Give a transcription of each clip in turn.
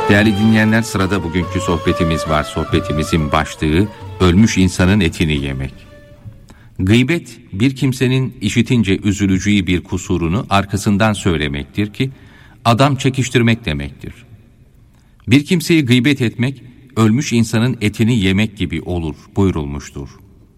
Değerli dinleyenler, sırada bugünkü sohbetimiz var. Sohbetimizin başlığı ölmüş insanın etini yemek. Gıybet, bir kimsenin işitince üzüleceği bir kusurunu arkasından söylemektir ki adam çekiştirmek demektir. Bir kimseyi gıybet etmek, ölmüş insanın etini yemek gibi olur buyurulmuştur.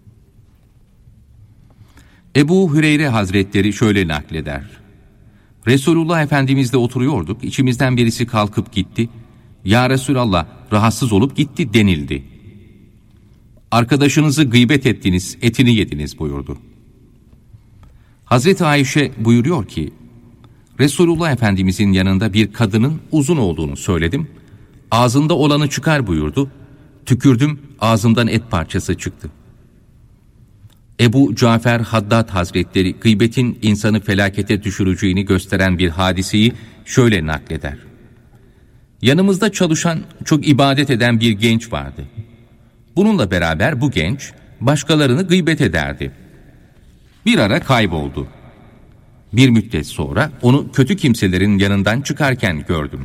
Ebu Hüreyre Hazretleri şöyle nakleder. Resulullah Efendimizle oturuyorduk, içimizden birisi kalkıp gitti. Ya Resulallah, rahatsız olup gitti denildi. Arkadaşınızı gıybet ettiniz, etini yediniz buyurdu. Hazreti Ayşe buyuruyor ki, Resulullah Efendimizin yanında bir kadının uzun olduğunu söyledim. Ağzında olanı çıkar buyurdu. Tükürdüm, ağzımdan et parçası çıktı. Ebu Cafer Haddad Hazretleri gıybetin insanı felakete düşüreceğini gösteren bir hadiseyi şöyle nakleder. Yanımızda çalışan, çok ibadet eden bir genç vardı. Bununla beraber bu genç başkalarını gıybet ederdi. Bir ara kayboldu. Bir müddet sonra onu kötü kimselerin yanından çıkarken gördüm.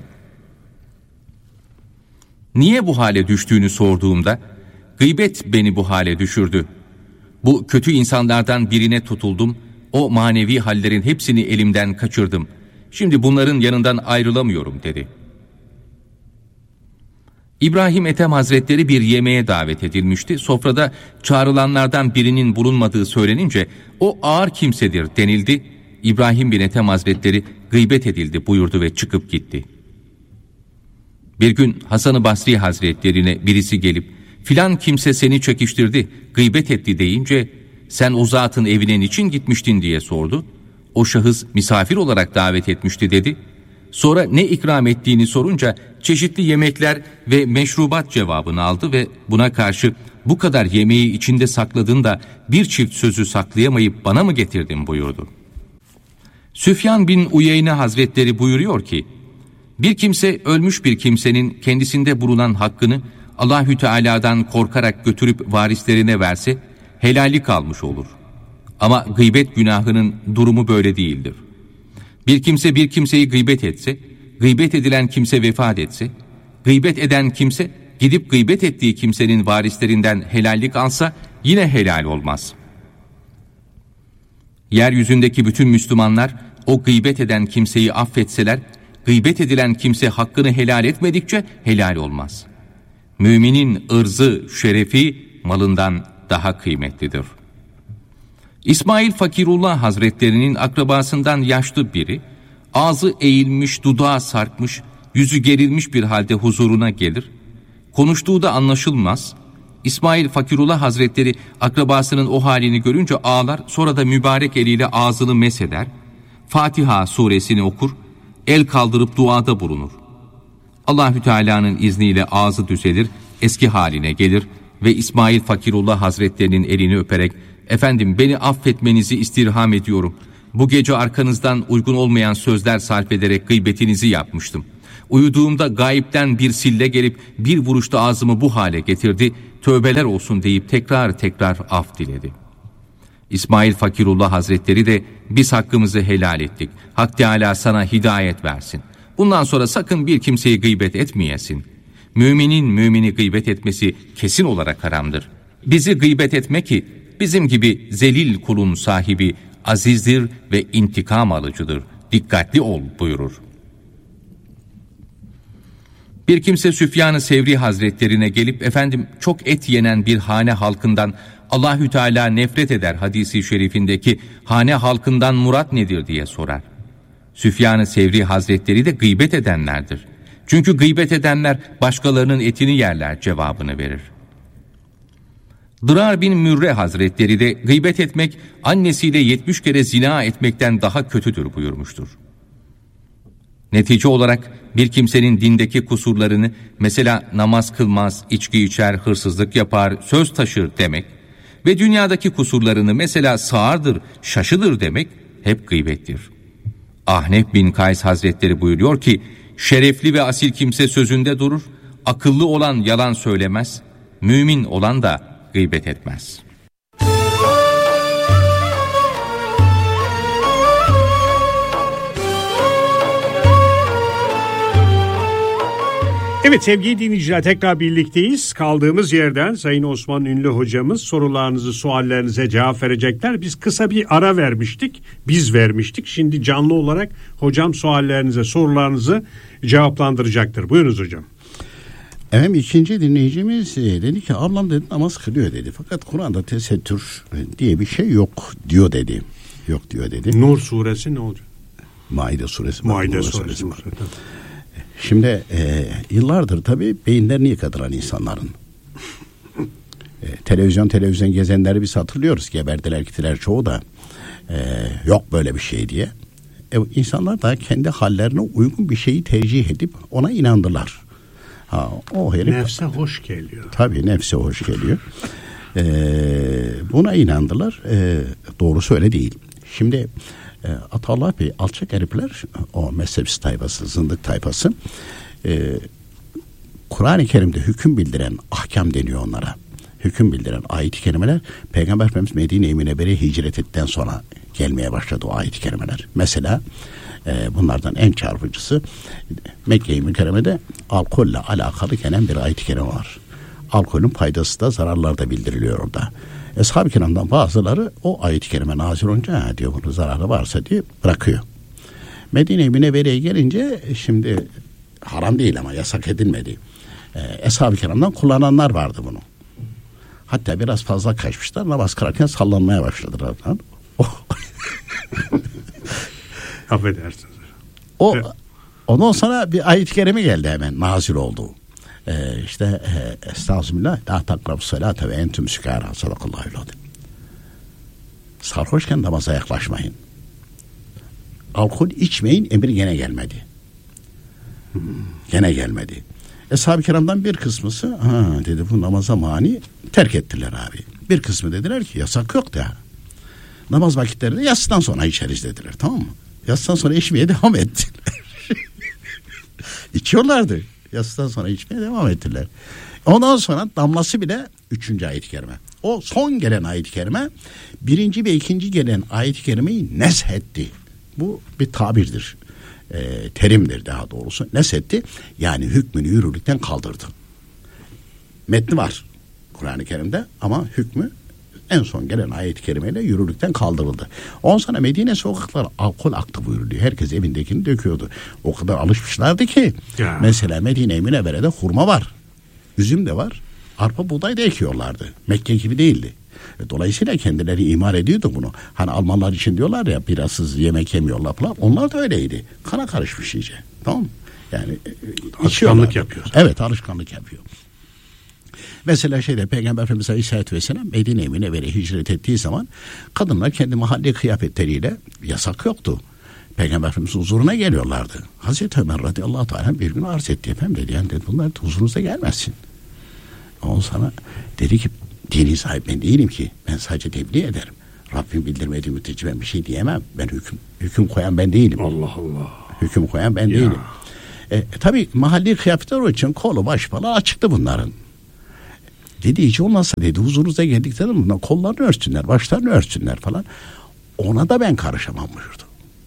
Niye bu hale düştüğünü sorduğumda, gıybet beni bu hale düşürdü. Bu kötü insanlardan birine tutuldum, o manevi hallerin hepsini elimden kaçırdım. Şimdi bunların yanından ayrılamıyorum dedi. İbrahim Ethem Hazretleri bir yemeğe davet edilmişti. Sofrada çağrılanlardan birinin bulunmadığı söylenince o ağır kimsedir denildi. İbrahim bin Ethem Hazretleri gıybet edildi buyurdu ve çıkıp gitti. Bir gün Hasan-ı Basri Hazretlerine birisi gelip filan kimse seni çekiştirdi, gıybet etti deyince sen o zatın evine niçin gitmiştin diye sordu. O şahıs misafir olarak davet etmişti dedi. Sonra ne ikram ettiğini sorunca çeşitli yemekler ve meşrubat cevabını aldı ve buna karşı bu kadar yemeği içinde sakladın da bir çift sözü saklayamayıp bana mı getirdin buyurdu. Süfyan bin Uyeyne Hazretleri buyuruyor ki, bir kimse ölmüş bir kimsenin kendisinde bulunan hakkını Allahü Teala'dan korkarak götürüp varislerine verse helali kalmış olur. Ama gıybet günahının durumu böyle değildir. Bir kimse bir kimseyi gıybet etse, gıybet edilen kimse vefat etse, gıybet eden kimse gidip gıybet ettiği kimsenin varislerinden helallik alsa yine helal olmaz. Yeryüzündeki bütün Müslümanlar o gıybet eden kimseyi affetseler, gıybet edilen kimse hakkını helal etmedikçe helal olmaz. Müminin ırzı, şerefi malından daha kıymetlidir. İsmail Fakirullah Hazretlerinin akrabasından yaşlı biri, ağzı eğilmiş, dudağı sarkmış, yüzü gerilmiş bir halde huzuruna gelir. Konuştuğu da anlaşılmaz. İsmail Fakirullah Hazretleri akrabasının o halini görünce ağlar, sonra da mübarek eliyle ağzını mesheder. Fatiha suresini okur, el kaldırıp duada bulunur. Allahü Teala'nın izniyle ağzı düzelir, eski haline gelir ve İsmail Fakirullah Hazretlerinin elini öperek, efendim beni affetmenizi istirham ediyorum. Bu gece arkanızdan uygun olmayan sözler sarf ederek gıybetinizi yapmıştım. Uyuduğumda gayipten bir sille gelip bir vuruşta ağzımı bu hale getirdi. Tövbeler olsun deyip tekrar tekrar af diledi. İsmail Fakirullah Hazretleri de biz hakkımızı helal ettik. Hak Teâlâ sana hidayet versin. Bundan sonra sakın bir kimseyi gıybet etmeyesin. Müminin mümini gıybet etmesi kesin olarak haramdır. Bizi gıybet etme ki bizim gibi zelil kulun sahibi azizdir ve intikam alıcıdır. Dikkatli ol buyurur. Bir kimse Süfyan-ı Sevri Hazretlerine gelip efendim çok et yenen bir hane halkından Allahü Teala nefret eder hadisi şerifindeki hane halkından murat nedir diye sorar. Süfyan-ı Sevri Hazretleri de gıybet edenlerdir. Çünkü gıybet edenler başkalarının etini yerler cevabını verir. Dırar bin Mürre Hazretleri de gıybet etmek annesiyle 70 kere zina etmekten daha kötüdür buyurmuştur. Netice olarak bir kimsenin dindeki kusurlarını, mesela namaz kılmaz, içki içer, hırsızlık yapar, söz taşır demek ve dünyadaki kusurlarını mesela sağırdır, şaşıdır demek hep gıybettir. Ahnef bin Kays Hazretleri buyuruyor ki, şerefli ve asil kimse sözünde durur, akıllı olan yalan söylemez, mümin olan da gıybet etmez. Evet sevgili dinleyiciler, tekrar birlikteyiz. Kaldığımız yerden Sayın Osman Ünlü hocamız sorularınızı, suallerinize cevap verecekler. Biz kısa bir ara vermiştik. Şimdi canlı olarak hocam suallerinize, sorularınızı cevaplandıracaktır. Buyurunuz hocam. Efendim ikinci dinleyicimiz dedi ki ablam dedi namaz kılıyor dedi. Fakat Kur'an'da tesettür diye bir şey yok diyor dedi. Yok diyor dedi. Nur suresi ne olacak? Maide suresi. Maide suresi. Şimdi yıllardır tabii beyinlerini yıkadıran insanların. Televizyon gezenleri biz hatırlıyoruz. Geberdiler gittiler çoğu da. Yok böyle bir şey diye. İnsanlar da kendi hallerine uygun bir şeyi tercih edip ona inandılar. O herif, nefse hoş geliyor. Tabii nefse hoş geliyor. Buna inandılar. Doğrusu öyle değil. Şimdi Ataullah Bey alçak herifler, o mezhepsiz tayfası, zındık tayfası, Kur'an-ı Kerim'de hüküm bildiren ahkam deniyor onlara. Hüküm bildiren ayet-i kerimeler Peygamber Efendimiz Medine-i Münevvere'ye hicret ettikten sonra gelmeye başladı o ayet-i kerimeler. Mesela bunlardan en çarpıcısı Mekke-i Mükerreme'de alkolle alakalı gelen bir ayet-i kerime var. Alkolün faydası da zararları da bildiriliyor orada. Ashab-ı kiramdan bazıları o ayet-i kerime nazil olunca diyor bunun zararı varsa diye bırakıyor. Medine-i Münevvere'ye gelince şimdi haram değil ama yasak edilmedi. Ashab-ı kiramdan kullananlar vardı bunu. Hatta biraz fazla kaçmışlar, namaz kılarken sallanmaya başladılar. Affedersiniz. Ondan sonra bir ayet-i kerime geldi, hemen nazil oldu. Estağfirullah la takrabu salate ve entüm sükara sadakallahu aleyhi. Sarhoşken namaza yaklaşmayın. Alkol içmeyin emri gene gelmedi. Gene gelmedi. Ashab-ı kiramdan bir kısmısı dedi bu namaza mani, terk ettiler abi. Bir kısmı dediler ki yasak yok da. Namaz vakitlerinde yatsıdan sonra içeriz dediler, tamam mı? Yatsıdan sonra içmeye devam ettiler. İçiyorlardı. Yatsıdan sonra içmeye devam ettiler. Ondan sonra damlası bile 3. ayet-i kerime. O son gelen ayet-i kerime 1. ve 2. gelen ayet-i kerimeyi neshetti. Bu bir tabirdir. Terimdir daha doğrusu. Neshetti. Yani hükmünü yürürlükten kaldırdı. Metni var Kur'an-ı Kerim'de ama hükmü en son gelen ayet-i kerimeyle yürürlükten kaldırıldı. Ondan sonra Medine sokakları alkol aktı buyuruluyor. Herkes evindekini döküyordu. O kadar alışmışlardı ki. Ya. Mesela Medine-i Münevvere'de hurma var. Üzüm de var. Arpa buğday da ekiyorlardı. Mekke gibi değildi. Dolayısıyla kendileri imar ediyordu bunu. Hani Almanlar için diyorlar ya birazsız yemek yemiyorlar falan. Onlar da öyleydi. Kana karışmış iyice. Tamam mı? Yani alışkanlık yapıyor. Evet, alışkanlık yapıyor. Mesela Peygamber Efendimiz Aleyhisselatü Vesselam Medine-i Münevvere'ye hicret ettiği zaman kadınlar kendi mahalli kıyafetleriyle, yasak yoktu, Peygamber Efendimiz'in huzuruna geliyorlardı. Hazreti Ömer radıyallahu teala bir gün arz etti. Efendim dedi, yani dedi, bunlar huzurunuza gelmezsin. Ondan sonra dedi ki dini sahibi ben değilim ki, ben sadece tebliğ ederim. Rabbim bildirmediği müddetçe ben bir şey diyemem. Ben hüküm koyan ben değilim. Allah Allah. Hüküm koyan ben değilim. Tabii mahalli kıyafetler o için kolu baş falan açıktı bunların. Dedi hiç olmazsa dedi huzurunuza geldiklerinde bunlar kollarını örtsünler, başlarını örtsünler falan. Ona da ben karışamam buyurdu.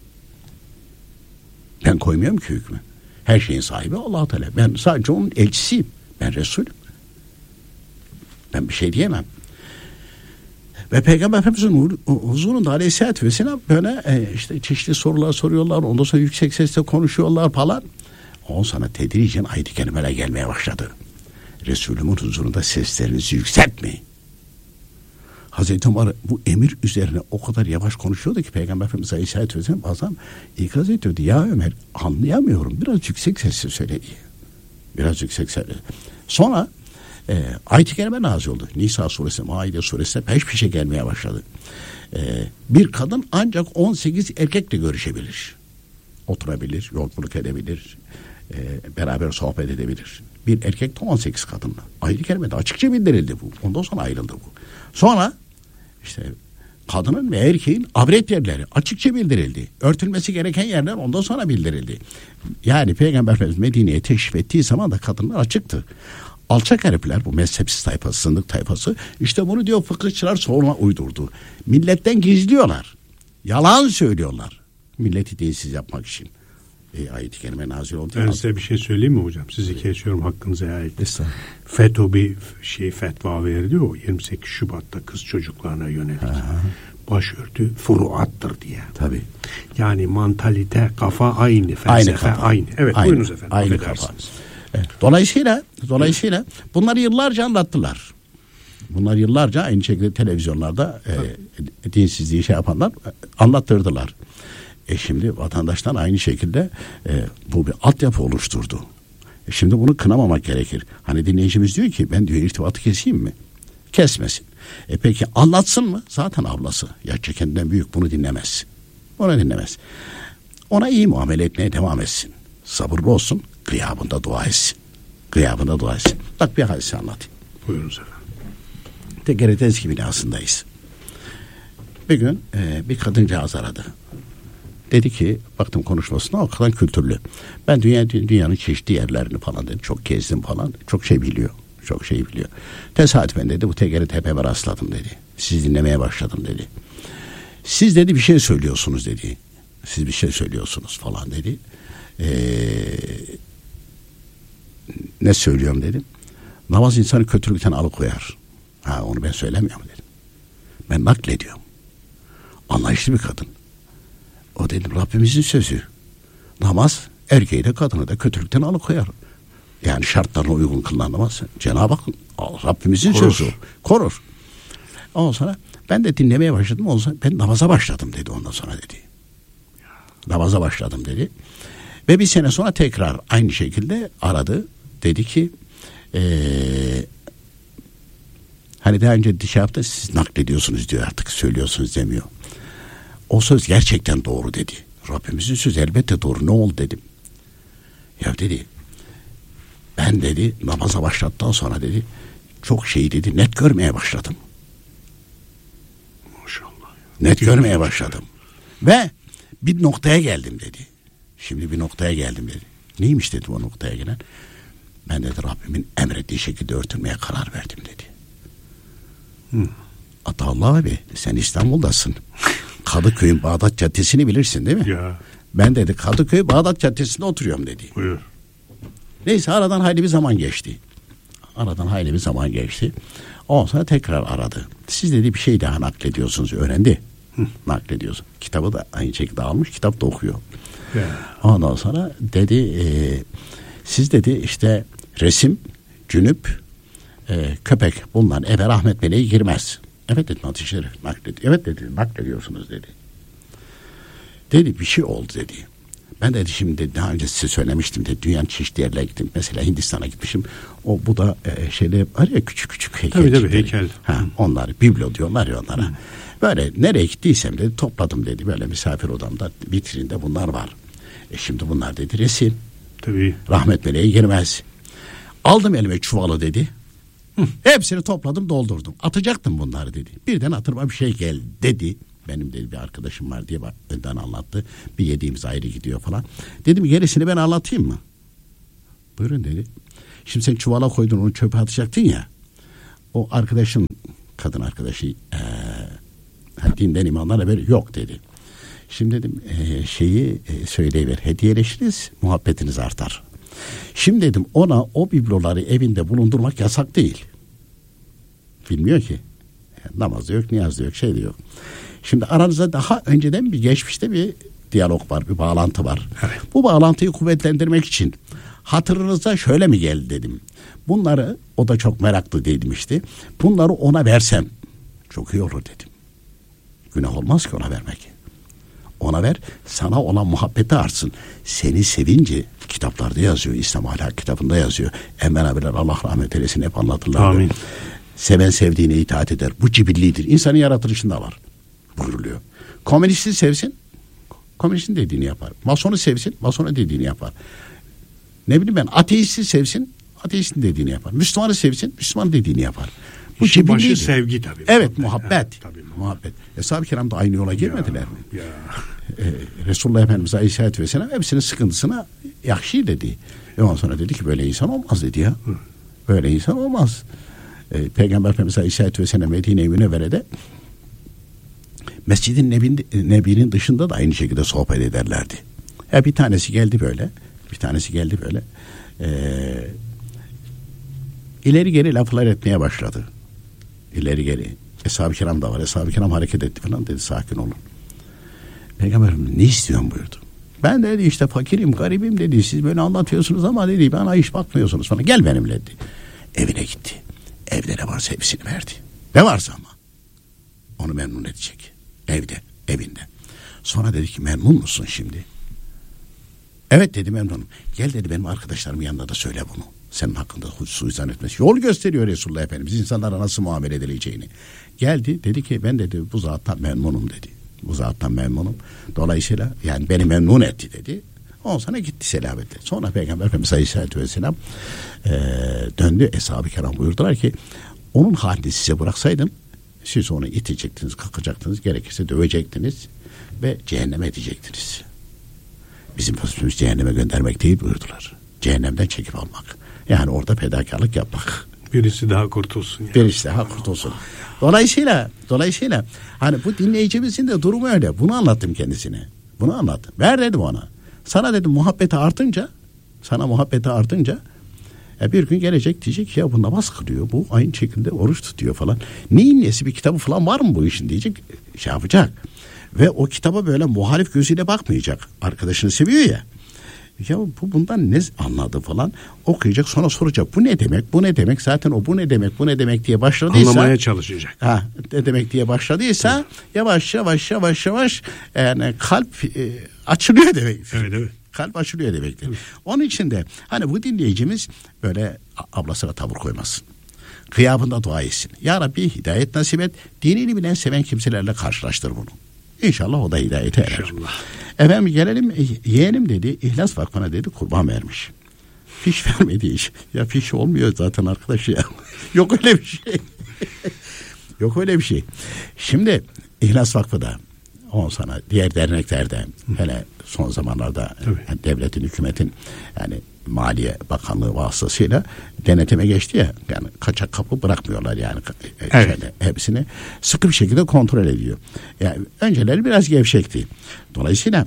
Ben koymuyorum ki hükmü. Her şeyin sahibi Allah-u Teala. Ben sadece onun elçisiyim. Ben Resulüm. Ben bir şey diyemem. Ve Peygamber Efendimiz'in huzurunda Aleyhisselatü Vesselam böyle çeşitli sorular soruyorlar. Ondan sonra yüksek sesle konuşuyorlar falan. Ondan sonra tedricen ayet-i kerimeler gelmeye başladı. Resulümün huzurunda seslerinizi yükseltmeyin. Hazreti Ömer bu emir üzerine o kadar yavaş konuşuyordu ki Peygamber Efendimiz Aleyhisselatü Vesselam bazen ikaz ediyordu. Ya Ömer anlayamıyorum, biraz yüksek sesle söyle diye. Biraz yüksek sesle. Sonra ayet-i kerime nazil oldu. Nisa suresi, Maide suresi peş peşe gelmeye başladı. Bir kadın ancak 18 erkekle görüşebilir. Oturabilir, yolculuk edebilir, beraber sohbet edebilir. Bir erkek de 18 kadınla. Ayet-i kerimede açıkça bildirildi bu. Ondan sonra ayrıldı bu. Sonra kadının ve erkeğin avret yerleri açıkça bildirildi. Örtülmesi gereken yerler ondan sonra bildirildi. Yani Peygamber Efendimiz Medine'ye teşrif ettiği zaman da kadınlar açıktı. Alçak herifler, bu mezhepsiz tayfası, zındık tayfası, bunu diyor fıkıhçılar sonra uydurdu. Milletten gizliyorlar. Yalan söylüyorlar. Milleti dinsiz yapmak için. ayet-i kerime nazil oldu. Ben size bir şey söyleyeyim mi hocam? Sizi kesiyorum, hakkınızı helal edin. Estağfurullah. FETÖ bir fetva verdi o 28 Şubat'ta kız çocuklarına yönelik. Başörtü furuattır diye. Tabii. Yani mantalite, kafa aynı, felsefe aynı. Evet, aynı, buyurunuz efendim. Aynı kafa. Evet. Dolayısıyla bunları yıllarca anlattılar. Bunlar yıllarca aynı şekilde televizyonlarda dinsizliği yapanlar anlattırdılar. Şimdi vatandaştan aynı şekilde bu bir altyapı oluşturdu. Şimdi bunu kınamamak gerekir. Hani dinleyicimiz diyor ki ben diyor irtibatı keseyim mi? Kesmesin. Peki anlatsın mı? Zaten ablası. Yaşça kendinden büyük, bunu dinlemez. Onu dinlemez. Ona iyi muamele etmeye devam etsin. Sabırlı olsun. Gıyabında dua etsin. Gıyabında dua etsin. Bak bir hadise anlatayım. Buyurunuz efendim. TGRT eski binasındayız. Bir gün bir kadıncağız aradı. Dedi ki, baktım konuşmasına o kadar kültürlü. Ben dünyanın çeşitli yerlerini falan dedi. Çok gezdim falan. Çok şey biliyor. Tesadüfen dedi bu TGRT hep rastladım dedi. Sizi dinlemeye başladım dedi. Siz dedi bir şey söylüyorsunuz dedi. Siz bir şey söylüyorsunuz falan dedi. Ne söylüyorum dedim. Namaz insanı kötülükten alıkoyar. Onu ben söylemiyorum dedim. Ben naklediyorum. Anlayışlı bir kadın. O dedim Rabbimizin sözü. Namaz erkeği de kadını da kötülükten alıkoyar. Yani şartlarına uygun kılınan namaz. Cenab-ı Hak Rabbimizin sözü. Korur. Ondan sonra ben de dinlemeye başladım. Ondan sonra ben namaza başladım dedi ondan sonra dedi. Namaza başladım dedi. Ve bir sene sonra tekrar aynı şekilde aradı. Dedi ki hani daha önce dışarıda siz naklediyorsunuz diyor, artık söylüyorsunuz demiyor. O söz gerçekten doğru dedi. Rabbimizin sözü elbette doğru. Ne oldu dedim. Ya dedi ben dedi namaza başladıktan sonra dedi çok şey dedi net görmeye başladım. Maşallah. Net görmeye başladım. Ve bir noktaya geldim dedi. Şimdi bir noktaya geldim dedi. Neymiş dedi o noktaya gelen? Ben dedi Rabbimin emrettiği şekilde örtünmeye karar verdim dedi. Atallah abi sen İstanbul'dasın. Kadıköy'ün Bağdat Caddesi'ni bilirsin değil mi? Ya. Ben dedi Kadıköy Bağdat Caddesi'nde oturuyorum dedi. Buyur. Neyse aradan hayli bir zaman geçti. Ondan sonra tekrar aradı. Siz dedi bir şey daha naklediyorsunuz, öğrendi. Naklediyorsun. Kitabı da aynı şekilde almış, kitap da okuyor. Ondan sonra dedi siz dedi işte resim, cünüp, köpek bunlar eve rahmet meleği girmez. Evet dedim hadis-i şerif naklediyor. Evet dedi naklediyorsunuz dedi. Dedi bir şey oldu dedi. Ben dedi şimdi daha önce size söylemiştim dedi. Dünyanın çeşitli yerlere gittim. Mesela Hindistan'a gitmişim. Bu da şeyler var ya küçük heykel. Tabii heykel. Onlar biblo diyorlar ya onlara. Böyle nereye gittiysem dedi topladım dedi. Böyle misafir odamda vitrinde bunlar var. Şimdi bunlar dedi resim. Tabii. Rahmet meleği girmez. Aldım elime çuvalı dedi. Hepsini topladım doldurdum. Atacaktım bunları dedi. Birden hatırıma bir şey geldi dedi. Benim dedi bir arkadaşım var diye önden anlattı. Bir yediğimiz ayrı gidiyor falan. Dedim gerisini ben anlatayım mı? Buyurun dedi. Şimdi sen çuvala koydun onu çöpe atacaktın ya. O arkadaşın kadın arkadaşı dinden imanlarla böyle yok dedi. Şimdi dedim söyleyiver hediyeleşiriz muhabbetiniz artar. Şimdi dedim ona o bibloları evinde bulundurmak yasak değil. Bilmiyor ki. Namaz da yok, niyaz da yok, şey de yok. Şimdi aranızda daha önceden bir geçmişte bir diyalog var, bir bağlantı var. Evet. Bu bağlantıyı kuvvetlendirmek için hatırınıza şöyle mi geldi dedim. Bunları o da çok meraklı demişti. Bunları ona versem çok iyi olur dedim. Günah olmaz ki ona vermek. Ona ver, sana olan muhabbeti artsın. Seni sevince kitaplarda yazıyor, İslam ahlak kitabında yazıyor. Enver abiler Allah rahmet eylesin hep anlatırlar. Amin. Seven sevdiğine itaat eder. Bu cibillidir. İnsanın yaratılışında var. Buyuruluyor. Komünisti sevsin, komünistin dediğini yapar. Masonu sevsin, masonun dediğini yapar. Ne bileyim ben, ateisti sevsin, ateistin dediğini yapar. Müslümanı sevsin, Müslüman dediğini yapar. Bu İşin başı sevgi tabii. Evet, muhabbet. Evet, tabii. Muhabbet. Eshab-ı kiram da aynı yola girmediler mi? Ya. Resulullah Efendimiz Aleyhisselatü Vesselam hepsinin sıkıntısına yakşı dedi. Ondan sonra dedi ki böyle insan olmaz dedi ya. Böyle insan olmaz. Peygamber Efendimiz Aleyhisselatü Vesselam Medine-i Münevvere'de Mescid-i Nebi'nin dışında da aynı şekilde sohbet ederlerdi. Bir tanesi geldi böyle. İleri geri laflar etmeye başladı. İleri geri. Eshab-ı Kiram da var. Eshab-ı Kiram hareket etti falan, dedi sakin olun. Peygamberim ne istiyorsun buyurdu. Ben dedi işte fakirim, garibim dedi. Siz böyle anlatıyorsunuz ama dedi bana hiç bakmıyorsunuz falan. Gel benimle dedi. Evine gitti. Evde ne varsa hepsini verdi. Ne varsa ama. Onu memnun edecek. Evinde. Sonra dedi ki memnun musun şimdi? Evet dedi, memnunum. Gel dedi benim arkadaşlarımın yanında da söyle bunu. Senin hakkında suizan etmesi. Yol gösteriyor Resulullah Efendimiz insanlara nasıl muamele edileceğini. Geldi dedi ki ben dedi bu zattan memnunum dedi. Bu zattan memnunum. Dolayısıyla yani beni memnun etti dedi. Ondan sonra gitti selametle. Sonra Peygamber Efendimiz Aleyhisselatü Vesselam döndü. Eshab-ı Kiram buyurdular ki onun halini size bıraksaydım siz onu itecektiniz, kakacaktınız, gerekirse dövecektiniz ve cehenneme edecektiniz. Bizim pozisyonumuz cehenneme göndermek değil buyurdular. Cehennemden çekip almak. Yani orada fedakarlık yapmak. Birisi daha kurtulsun. Yani. Birisi daha kurtulsun. Dolayısıyla hani bu dinleyicimizin de durumu öyle. Bunu anlattım kendisine. Bunu anlattım. Ver dedim ona. Sana dedim muhabbeti artınca bir gün gelecek diyecek ya bu namaz kılıyor. Bu aynı şekilde oruç tutuyor falan. Neyin nesi bir kitabı falan var mı bu işin diyecek. Şey yapacak. Ve o kitaba böyle muhalif gözüyle bakmayacak. Arkadaşını seviyor ya. Ya bu bundan ne anladı falan okuyacak, sonra soracak bu ne demek zaten o bu ne demek diye başladıysa anlamaya çalışacak. Ne demek diye başladıysa yavaş yani kalp açılıyor demektir. Evet. Kalp açılıyor demektir. Evet. Onun için de hani bu dinleyicimiz böyle ablasına tavır koymasın. Kıyabında dua etsin. Ya Rabbi hidayet nasip et. Dinini bilen seven kimselerle karşılaştır bunu. İnşallah o da hidayete erer. İnşallah. Efendim gelelim yeğenim dedi İhlas Vakfı'na dedi kurban vermiş. Fiş vermedi iş. Ya fiş olmuyor zaten arkadaş ya. Yok öyle bir şey. Şimdi İhlas Vakfı'da ondan sonra diğer derneklerde hele son zamanlarda yani devletin, hükümetin yani Maliye Bakanlığı vasıtasıyla denetime geçti ya. Yani kaçak kapı bırakmıyorlar yani. Hepsini sıkı bir şekilde kontrol ediyor. Yani önceleri biraz gevşekti. Dolayısıyla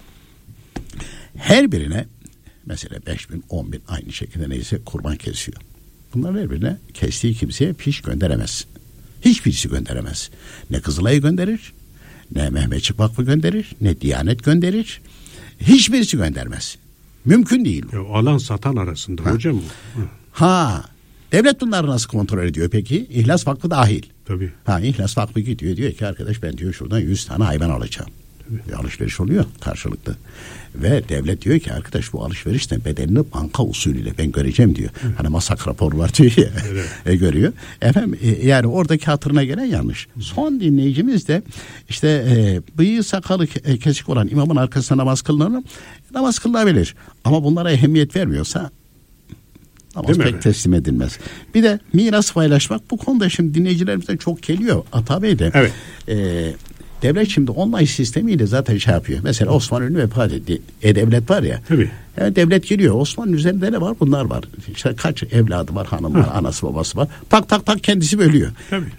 her birine mesela 5.000, 10.000 aynı şekilde neyse kurban kesiyor. Bunlar her birine kestiği kimseye fiş gönderemez. Hiçbirisi gönderemez. Ne Kızılay'ı gönderir, ne Mehmetçik Vakfı gönderir, ne Diyanet gönderir. Hiçbirisi göndermez. Mümkün değil. Alan satan arasında hocam. Devlet bunları nasıl kontrol ediyor peki? İhlas Vakfı dahil. Tabii. İhlas Vakfı gidiyor diyor ki arkadaş ben diyor şuradan 100 tane hayvan alacağım. Bir alışveriş oluyor karşılıklı. Ve devlet diyor ki arkadaş bu alışverişten bedelini banka usulüyle ben göreceğim diyor. Hani masak raporu var diyor ya. Görüyor. Efendim yani oradaki hatırına gelen yanlış. Son dinleyicimiz de işte bıyığı sakalı kesik olan imamın arkasında namaz kılınabilir. Ama bunlara ehemmiyet vermiyorsa namaz pek teslim edilmez. Bir de miras paylaşmak bu konuda şimdi dinleyicilerimizden çok geliyor. Ata Bey de. Evet. Devlet şimdi online sistemiyle zaten şey yapıyor. Mesela Osman Ünlü vefat etti. Devlet var ya. Tabii. Yani devlet geliyor. Osman'ın üzerinde ne var? Bunlar var. İşte kaç evladı var, hanım var, anası babası var. Tak kendisi bölüyor. Tabii.